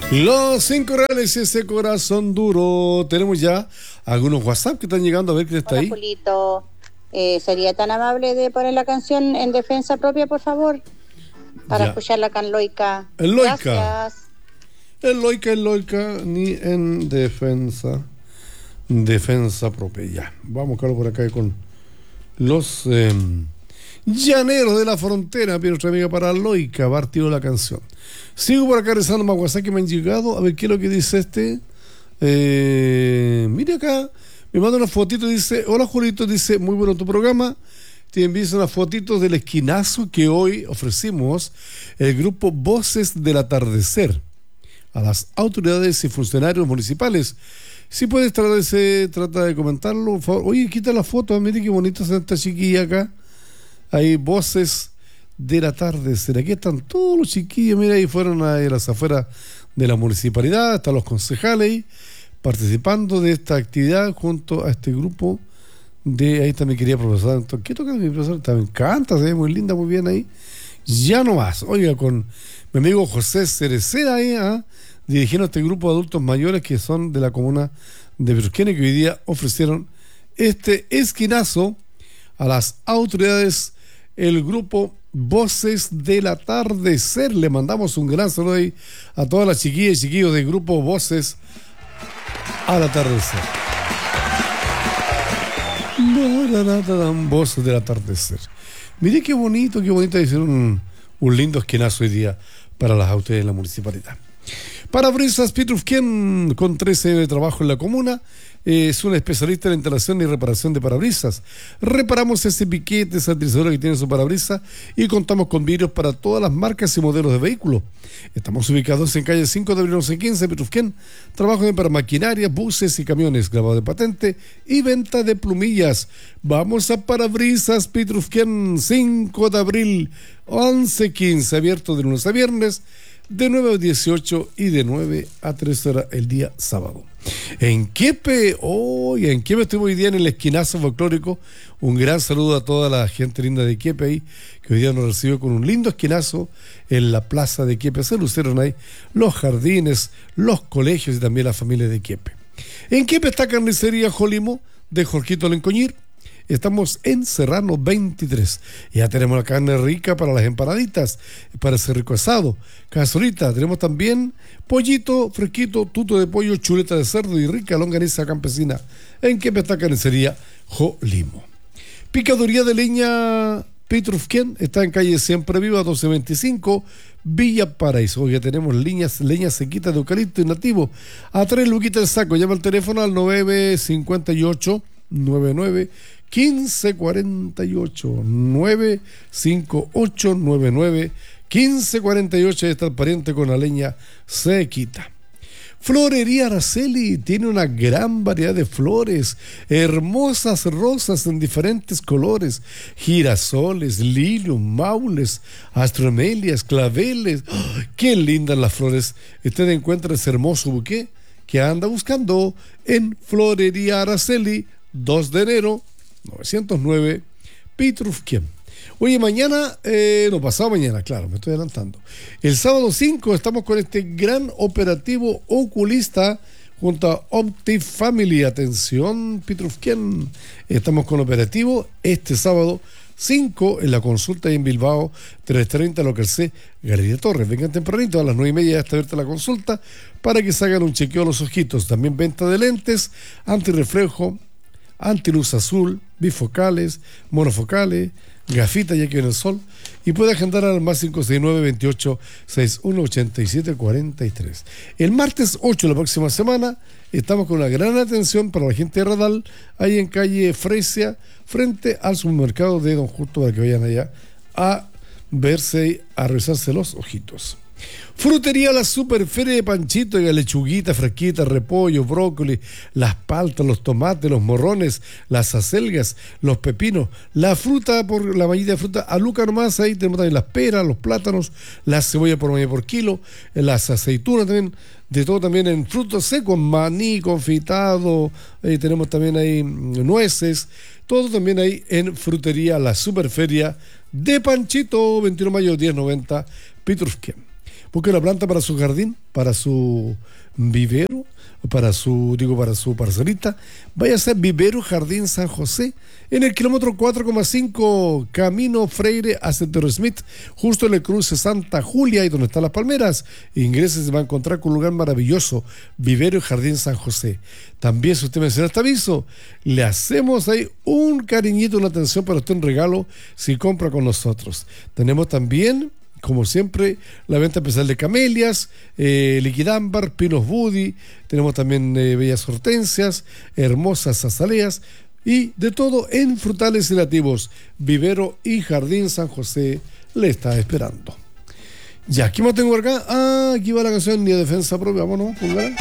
Los 5 reales y ese corazón duro. Tenemos ya algunos WhatsApp que están llegando, a ver quién está Hola, ahí. Julito. ¿Sería tan amable de poner la canción en defensa propia, por favor? Para Ya. escucharla acá en Loica. En Loica. Gracias. En Loica, ni en defensa. Defensa propia. Ya. Vamos, Carlos, por acá con los llaneros de la frontera. Pide nuestra amiga para Loica. Partido la canción. Sigo por acá rezando más WhatsApp que me han llegado. A ver qué es lo que dice este. Mire acá. Me manda una fotito y dice: hola Julito, dice, muy bueno tu programa. Te envío unas fotitos del esquinazo que hoy ofrecimos el grupo Voces del Atardecer a las autoridades y funcionarios municipales. Si puedes trata de comentarlo, por favor. Oye, quita la foto, mire qué bonita está esta chiquilla acá. Hay Voces del Atardecer. Aquí están todos los chiquillos, mira, ahí fueron a las afueras de la municipalidad, están los concejales ahí, participando de esta actividad junto a este grupo de, ahí está mi querida profesora. ¿Qué toca mi profesora? Me encanta, se ve muy linda, muy bien ahí. Ya no más, oiga, con mi amigo José Cereceda ahí, dirigiendo este grupo de adultos mayores que son de la comuna de Petrusquén, que hoy día ofrecieron este esquinazo a las autoridades, el grupo Voces del Atardecer. Le mandamos un gran saludo ahí a todas las chiquillas y chiquillos del grupo Voces al Atardecer. Voces del Atardecer. Mire qué bonito decir un lindo esquinazo hoy día para las autoridades de la municipalidad. Parabrisas Petrusquén, con 13 años de trabajo en la comuna, es un especialista en la instalación y reparación de parabrisas. Reparamos ese piquete, esa deslizadora que tiene su parabrisas, y contamos con vidrios para todas las marcas y modelos de vehículos. Estamos ubicados en calle 5 de abril 1115, Petrusquén. Trabajo para maquinaria, buses y camiones, grabado de patente y venta de plumillas. Vamos a Parabrisas Petrusquén, 5 de abril 1115, abierto de lunes a viernes, de 9 a 18 y de 9 a 3 horas el día sábado. En Quepe estuve hoy día en el esquinazo folclórico. Un gran saludo a toda la gente linda de Quepe ahí, que hoy día nos recibió con un lindo esquinazo en la plaza de Quepe. Se lucieron ahí los jardines, los colegios y también las familias de Quepe. En Quepe está Carnicería Jolimo de Jorgito Lencoñir. Estamos en Serrano 23. Ya tenemos la carne rica para las empanaditas, para ese rico asado. Cazuelita, tenemos también pollito fresquito, tuto de pollo, chuleta de cerdo y rica longaniza campesina. En Quepe está Carnicería Jolimo. Picaduría de leña Petrusquén está en calle Siempre Viva 1225, Villa Paraíso. Hoy ya tenemos leña sequita de eucalipto y nativo a 3 luquitas el saco. Llama al teléfono al 958 99 1548 958 99 1548. Ahí está el pariente con la leña sequita. Florería Araceli tiene una gran variedad de flores, hermosas rosas en diferentes colores, girasoles, lilios, maules, astromelias, claveles. ¡Oh, qué lindas las flores! Usted encuentra ese hermoso buqué que anda buscando en Florería Araceli, 2 de enero 909, Petrusquén. Oye, mañana, pasado mañana, claro, me estoy adelantando. El sábado 5 estamos con este gran operativo oculista junto a OptiFamily. Atención, Petrusquén. Estamos con operativo este sábado 5 en la consulta en Bilbao, 3:30, local C, Galería Torres. Vengan tempranito, a las 9:30 ya está abierta la consulta para que se hagan un chequeo a los ojitos. También venta de lentes, antirreflejo, antiluz azul, bifocales, monofocales, gafitas ya que en el sol, y puede agendar al más 569 28 61 87 43. El martes 8 de la próxima semana estamos con una gran atención para la gente de Radal, ahí en calle Fresia, frente al supermercado de Don Justo, para que vayan allá a verse, a revisarse los ojitos. Frutería La Superferia de Panchito, de lechuguita, fresquita, repollo, brócoli, las paltas, los tomates, los morrones, las acelgas, los pepinos, la fruta por la mallita de fruta a Luca nomás. Ahí tenemos también las peras, los plátanos, la cebolla por maíz por kilo, las aceitunas también, de todo también en frutos secos, maní confitado, tenemos también ahí nueces, todo también ahí en Frutería La Superferia de Panchito, 21 de mayo 1090, Petrusquén. Busque la planta para su jardín, para su vivero, para su parcelita. Vaya a ser Vivero Jardín San José, en el kilómetro 4,5 Camino Freire a Centro Smith, justo en el cruce Santa Julia, y donde están las palmeras. Ingrese y se va a encontrar con un lugar maravilloso, Vivero Jardín San José. También, si usted menciona este aviso, le hacemos ahí un cariñito, una atención para usted, un regalo si compra con nosotros. Tenemos también, como siempre, la venta especial de camelias, liquidámbar, pinos Buddy. Tenemos también bellas hortensias, hermosas azaleas y de todo en frutales y nativos. Vivero y Jardín San José le está esperando. Ya, ¿qué más tengo acá? Aquí va la canción Ni Defensa Propia. Vámonos, pulgar.